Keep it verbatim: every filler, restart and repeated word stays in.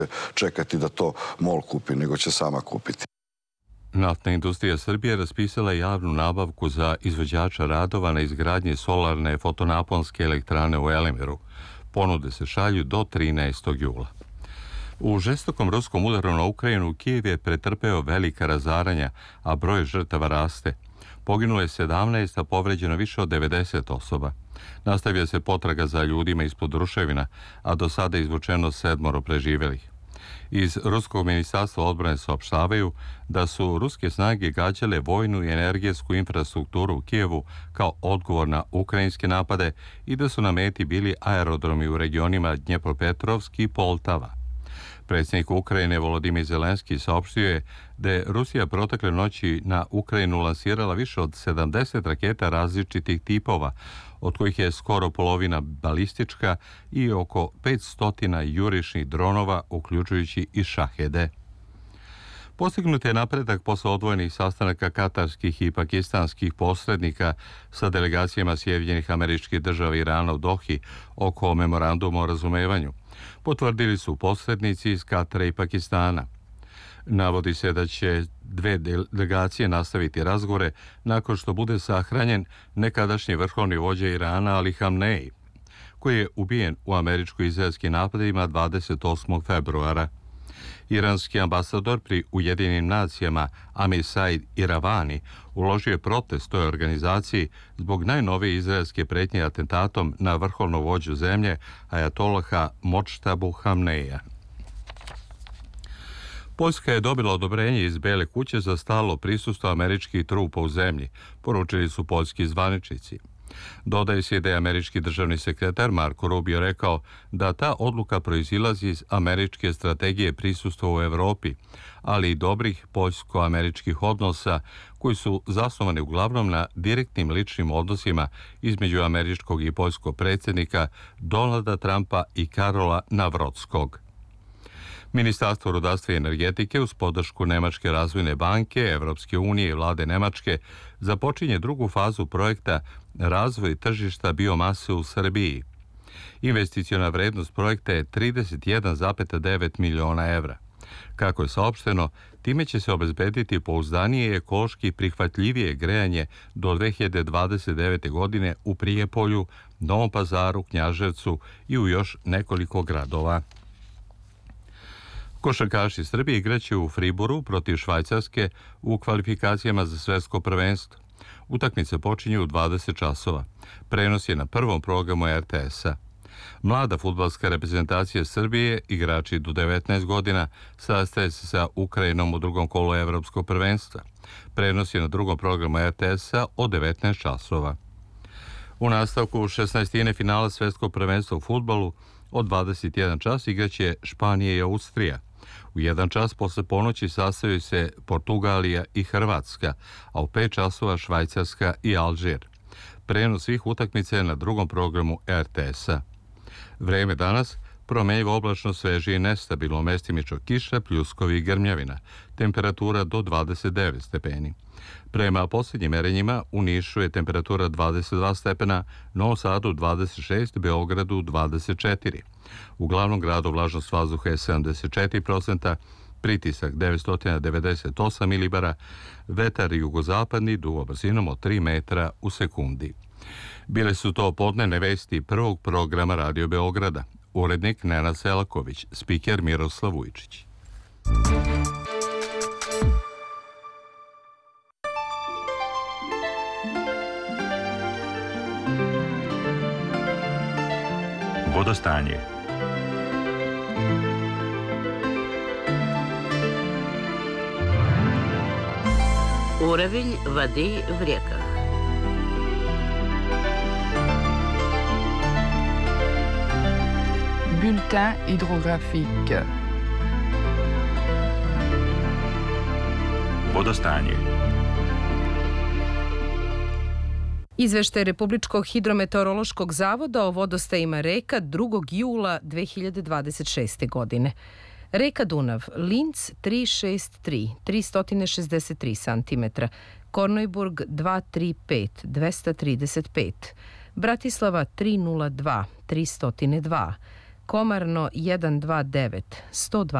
čekati da to MOL kupi, nego će sama kupiti. Naftna industrija Srbije raspisala je javnu nabavku za izvođača radova na izgradnji solarne fotonaponske elektrane u Elemiru. Ponude se šalju do trinaestog jula. U žestokom ruskom udaru na Ukrajinu Kijev je pretrpeo velika razaranja, a broj žrtava raste. Poginulo je sedamnaest, a povređeno više od devedeset osoba. Nastavlja se potraga za ljudima ispod ruševina, a do sada je izvučeno sedmoro preživjelih. Iz Ruskog ministarstva odbrane saopštavaju da su ruske snage gađale vojnu i energetsku infrastrukturu u Kijevu kao odgovor na ukrajinske napade i da su na meti bili aerodromi u regionima Dnjepropetrovsk i Poltava. Predsjednik Ukrajine Volodimir Zelenski saopštio je da je Rusija protekle noći na Ukrajinu lansirala više od sedamdeset raketa različitih tipova, od kojih je skoro polovina balistička i oko petsto jurišnih dronova, uključujući i šahede. Postignut je napredak posle odvojenih sastanaka katarskih i pakistanskih posrednika sa delegacijama Sjedinjenih Američkih Država i Irana u Dohi oko memoranduma o razumevanju. Potvrdili su posrednici iz Katara i Pakistana. Navodi se da će dve delegacije nastaviti razgovore nakon što bude sahranjen nekadašnji vrhovni vođa Irana Ali Hamnej, koji je ubijen u američko-izraelskim napadima dvadeset osmog februara. Iranski ambasador pri Ujedinjenim nacijama Amir Said Iravani uložio je protest toj organizaciji zbog najnovije izraelske pretnje atentatom na vrhovnog vođu zemlje Ajatolaha Modžtabu Hamneja. Poljska je dobila odobrenje iz Bele kuće za stalno prisustvo američkih trupa u zemlji, poručili su poljski zvaničnici. Dodaje se da je američki državni sekretar Marko Rubio rekao da ta odluka proizilazi iz američke strategije prisustva u Evropi, ali i dobrih poljsko-američkih odnosa koji su zasnovani uglavnom na direktnim ličnim odnosima između američkog i poljskog predsjednika Donalda Trumpa i Karola Navrotskog. Ministarstvo rudarstva i energetike uz podršku Nemačke razvojne banke, Evropske unije i vlade Nemačke započinje drugu fazu projekta Razvoj tržišta biomase u Srbiji. Investiciona vrednost projekta je trideset jedan zarez devet miliona evra. Kako je saopšteno, time će se obezbediti pouzdanije i ekološki prihvatljivije grejanje do dve hiljade dvadeset devete. godine u Prijepolju, Novom Pazaru, Knjaževcu i u još nekoliko gradova. Košarkaši Srbije igraće u Friboru protiv Švajcarske u kvalifikacijama za svetsko prvenstvo. Utakmice počinju u dvadeset časova. Prenos je na prvom programu er te esa. Mlada fudbalska reprezentacija Srbije, igrači do devetnaest godina, sastaje se sa Ukrajinom u drugom kolu evropskog prvenstva. Prenos je na drugom programu er te esa od devetnaest časova. U nastavku šesnaestine finala svetskog prvenstva u fudbalu od dvadeset jedan čas igraće Španija i Austrija. U jedan čas posle ponoći sastaju se Portugalija i Hrvatska, a u pet časova Švajcarska i Alžir. Prenos svih utakmica je na drugom programu er te esa. Vreme danas promenljivo oblačno, sveže i nestabilno, mestimično kiša, pljuskovi i grmljavina. Temperatura do dvadeset devet stepeni. Prema posljednjim merenjima u Nišu je temperatura dvadeset dva stepena, Novom Sadu dvadeset šest, Beogradu dvadeset četiri. U glavnom gradu vlažnost vazduha je sedamdeset četiri posto, pritisak devetsto devedeset osam milibara, vetar jugozapadni duva brzinom od tri metra u sekundi. Bile su to podnevne vesti prvog programa Radio Beograda. Urednik Nenad Selaković, spiker Miroslav Vujčić. Vodostanje. Уровень воды в реках. Bulletin hydrographique. Vodostanje. Izveštaj Republičkog hidrometeorološkog zavoda o vodostajima reka drugog jula dve hiljade dvadeset šeste. godine. Reka Dunav, Linz tri šest tri, tristo šezdeset tri centimetra, Kornojburg dva tri pet, dvesta trideset pet, Bratislava tri nula dva, tristo dva, Komarno jedan dva devet, sto dva